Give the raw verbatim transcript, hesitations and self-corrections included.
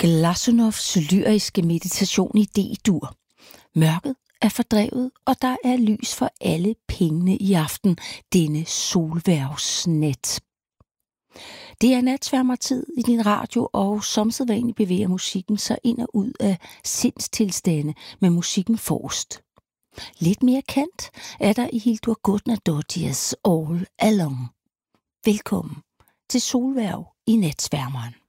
Glasunovs lyriske meditation i D-dur. Mørket er fordrevet, og der er lys for alle pengene i aften, denne solværvsnat. Det er natsværmertid i din radio, og som sædvanligt bevæger musikken sig ind og ud af sindstilstande med musikken forrest. Lidt mere kendt er der i Hildur Guðnadóttirs All Along. Velkommen til Solværv i natsværmeren.